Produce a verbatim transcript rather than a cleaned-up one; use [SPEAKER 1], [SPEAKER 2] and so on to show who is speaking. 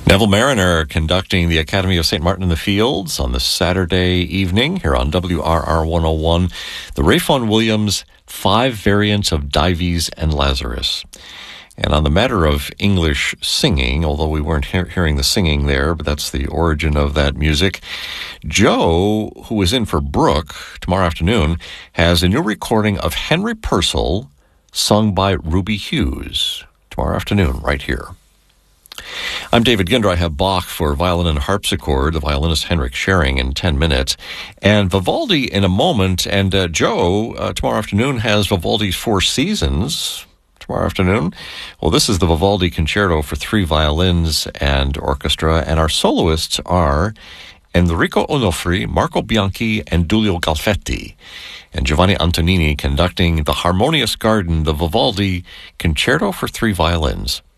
[SPEAKER 1] Neville Mariner conducting the Academy of Saint Martin in the Fields on this Saturday evening here on W R R one oh one. The Ralph Vaughan Williams Five Variants of Dives and Lazarus. And on the matter of English singing, although we weren't he- hearing the singing there, but that's the origin of that music, Joe, who is in for Brooke tomorrow afternoon, has a new recording of Henry Purcell sung by Ruby Hughes tomorrow afternoon right here. I'm David Ginder. I have Bach for violin and harpsichord, the violinist Henrik Schering in ten minutes, and Vivaldi in a moment. And uh, Joe, uh, tomorrow afternoon, has Vivaldi's Four Seasons tomorrow afternoon. Well, this is the Vivaldi Concerto for three violins and orchestra, and our soloists are Enrico Onofri, Marco Bianchi, and Giulio Galfetti. And Giovanni Antonini conducting the Harmonious Garden, the Vivaldi Concerto for three violins.